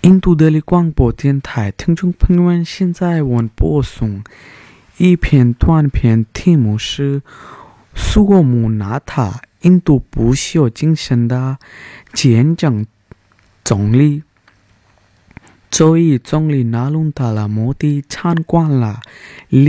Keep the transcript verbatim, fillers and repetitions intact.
印度德里广播电台听众朋友们，现在我播送一篇短篇，题目是苏格姆纳塔印度不朽精神的见证总理。周一总理纳伦达拉莫迪参观了